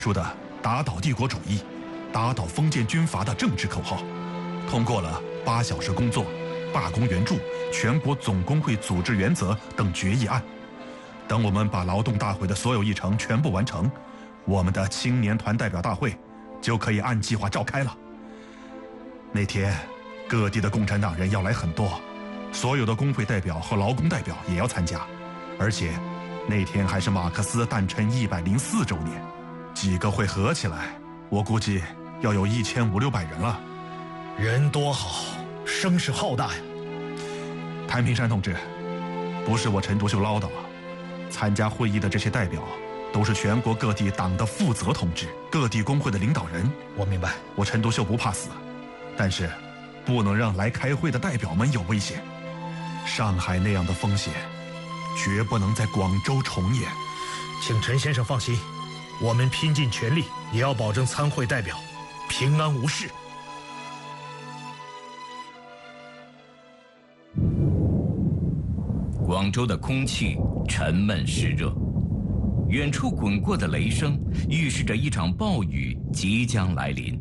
出的打倒帝国主义、打倒封建军阀的政治口号，通过了8小时工作、罢工援助、全国总工会组织原则等决议案。等我们把劳动大会的所有议程全部完成，我们的青年团代表大会就可以按计划召开了。那天，各地的共产党人要来很多，所有的工会代表和劳工代表也要参加，而且那天还是马克思诞辰104周年，几个会合起来，我估计要有1500-600人了。 人多好，声势浩大呀！ 谭平山同志，不是我陈独秀唠叨啊，参加会议的这些代表都是全国各地党的负责同志，各地工会的领导人。 我明白， 我陈独秀不怕死，但是不能让来开会的代表们有危险。上海那样的风险绝不能在广州重演。 请陈先生放心，我们拼尽全力也要保证参会代表平安无事。 广州的空气沉闷湿热，远处滚过的雷声预示着一场暴雨即将来临。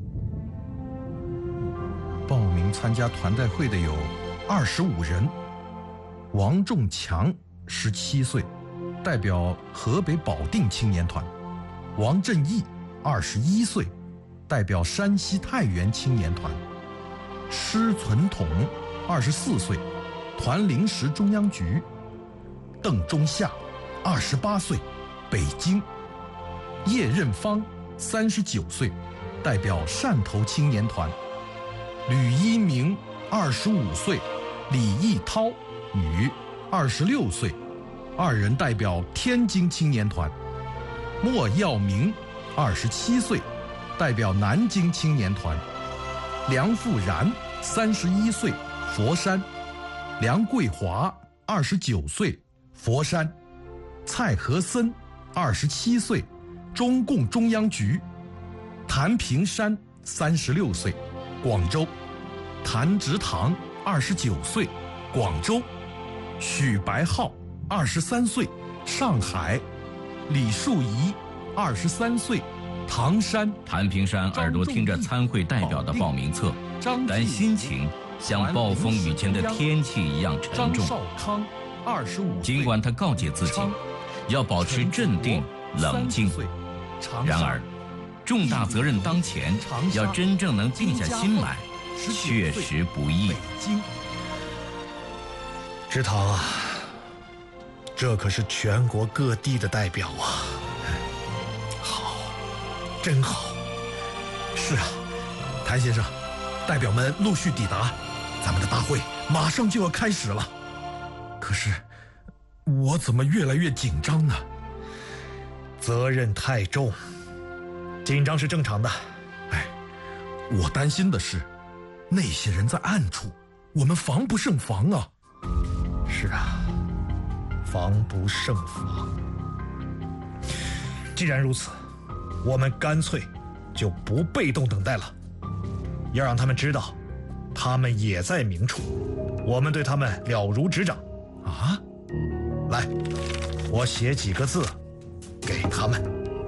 报名参加团代会的有25人。王仲强17岁，代表河北保定青年团；王振义21岁，代表山西太原青年团；施存统24岁，团临时中央局；邓中夏28岁，北京；叶任芳39岁，代表汕头青年团；吕一鸣25岁，李义涛女26岁，2人代表天津青年团；莫耀明27岁，代表南京青年团；梁富然31岁，佛山；梁桂华29岁，佛山；蔡和森27岁，中共中央局；谭平山36岁，广州；谭植堂29岁，广州；许白浩23岁，上海；李树怡23岁，唐山。 谭平山耳朵听着参会代表的报名册，但心情像暴风雨前的天气一样沉重。 张少康25岁， 尽管他告诫自己要保持镇定冷静，然而重大责任当前，要真正能定下心来，确实不易。 植堂啊，这可是全国各地的代表啊！好，真好。 是啊，谭先生，代表们陆续抵达，咱们的大会马上就要开始了。可是，我怎么越来越紧张呢？ 责任太重，紧张是正常的。 哎，我担心的是，那些人在暗处，我们防不胜防啊。 是啊，防不胜防。既然如此，我们干脆就不被动等待了，要让他们知道，他们也在明处，我们对他们了如指掌。 啊， 来，我写几个字给他们。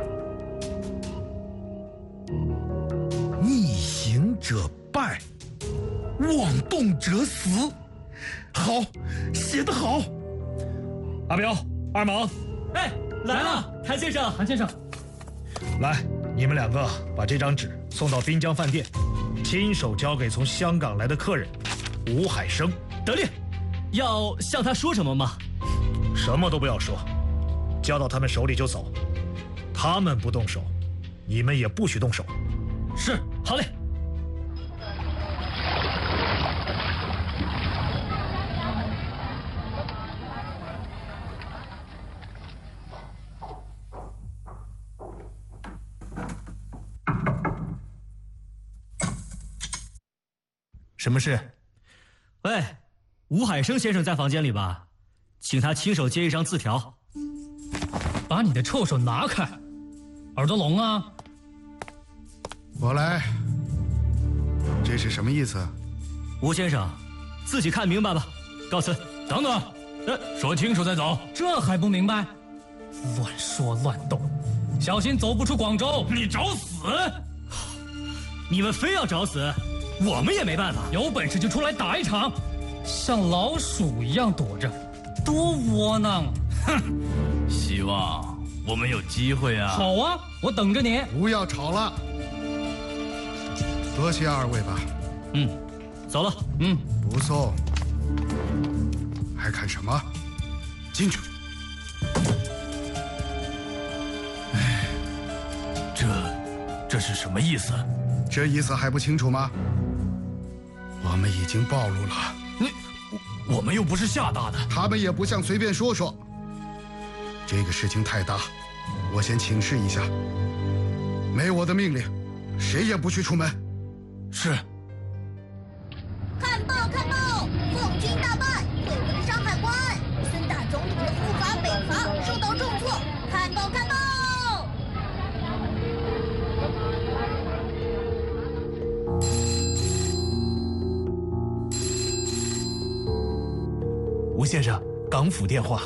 逆行者败，妄动者死。好，写得好。 阿彪、二毛， 哎，来了，谭先生，谭先生， 来，你们2个把这张纸送到滨江饭店，亲手交给从香港来的客人吴海生。 得令。要向他说什么吗？ 什么都不要说，交到他们手里就走。他们不动手，你们也不许动手。 是，好嘞。 什么事？ 喂，吴海生先生在房间里吧？请他亲手接一张字条。 把你的臭手拿开，耳朵聋啊！ 我来。这是什么意思？ 吴先生，自己看明白吧。告辞。 等等，说清楚再走。这还不明白？乱说乱动， 小心走不出广州。 你找死！你们非要找死，我们也没办法。 有本事就出来打一场，像老鼠一样躲着，多窝囊！ 哼，希望我们有机会啊！ 好啊，我等着你。 不要吵了，多谢二位吧。 走了。 不送，还看什么？进去。 这是什么意思？ 这意思还不清楚吗？我们已经暴露了。 我们又不是吓大的。 他们也不像随便说说。这个事情太大，我先请示一下。没我的命令，谁也不许出门。 是。 看报看报，奉军大败，退回山海关。孙大总统的护法北伐受到重挫。看报看报。 吴先生，港府电话。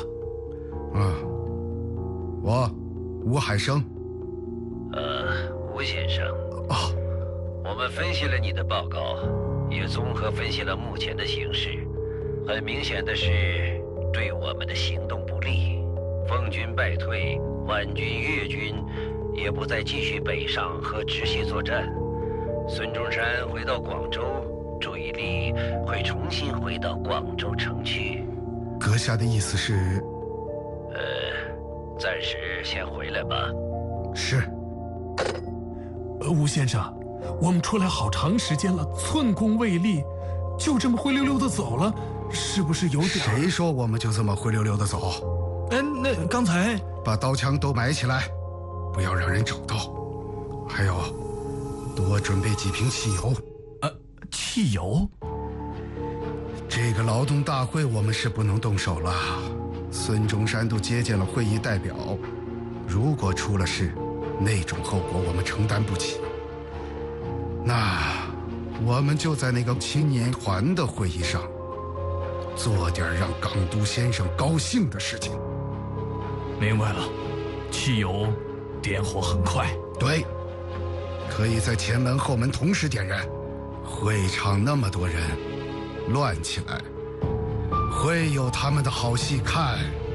我吴海生。 吴先生。我们分析了你的报告，也综合分析了目前的形势。很明显的是，对我们的行动不利。奉军败退，皖军、粤军也不再继续北上和直系作战。孙中山回到广州，注意力会重新回到广州城区。 阁下的意思是？ 暂时先回来吧。 是。 吴先生，我们出来好长时间了，寸功未立，就这么灰溜溜的走了，是不是有点？ 谁说我们就这么灰溜溜的走？ 那刚才把刀枪都埋起来，不要让人找到。还有，多准备几瓶汽油。 汽油？ 这个劳动大会我们是不能动手了。孙中山都接见了会议代表，如果出了事，那种后果我们承担不起。那我们就在那个青年团的会议上，做点让港督先生高兴的事情。 明白了，汽油点火很快。 对，可以在前门后门同时点燃。会场那么多人，乱起来，会有他们的好戏看。